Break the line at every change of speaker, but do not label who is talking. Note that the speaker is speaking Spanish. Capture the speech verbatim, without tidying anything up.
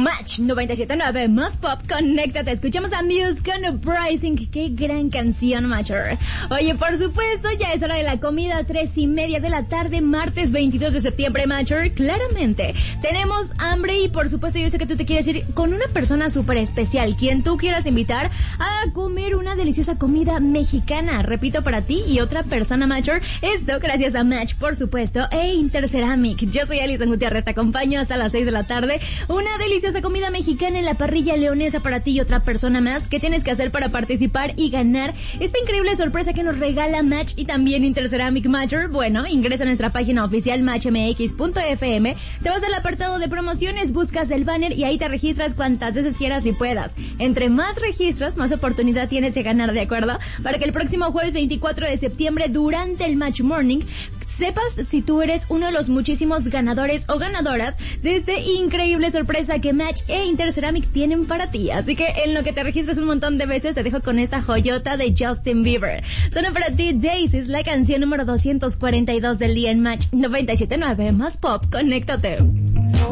Match noventa y siete punto nueve más pop, conéctate. Escuchamos a Muse con Uprising. Qué gran canción, Matcher. Oye, por supuesto, ya es hora de la comida, tres y media de la tarde, martes veintidós de septiembre, Matcher. Claramente, tenemos hambre y por supuesto yo sé que tú te quieres ir con una persona súper especial, quien tú quieras invitar a comer una deliciosa comida mexicana. Repito, para ti y otra persona, Matcher. Esto gracias a Match, por supuesto, e Interceramic. Yo soy Alison Gutiérrez, te acompaño hasta las seis de la tarde. Una deliciosa comida mexicana en la parrilla leonesa para ti y otra persona más. ¿Qué tienes que hacer para participar y ganar esta increíble sorpresa que nos regala Match y también Interceramic, Matcher? Bueno, ingresa a nuestra página oficial match m x punto f m, te vas al apartado de promociones, buscas el banner y ahí te registras cuantas veces quieras y puedas. Entre más registros, más oportunidad tienes de ganar, ¿de acuerdo? Para que el próximo jueves veinticuatro de septiembre, durante el Match Morning, sepas si tú eres uno de los muchísimos ganadores o ganadoras de esta increíble sorpresa que Match e Interceramic tienen para ti. Así que en lo que te registras un montón de veces, te dejo con esta joyota de Justin Bieber. Suena para ti Daisies, la canción número doscientos cuarenta y dos del día en Match noventa y siete punto nueve más pop. Conéctate.